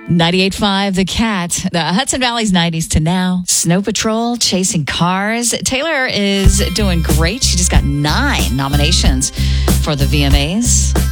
98.5 The Cat, the Hudson Valley's 90s to now. Snow Patrol, Chasing Cars. Taylor is doing great. She just got 9 nominations for the VMAs.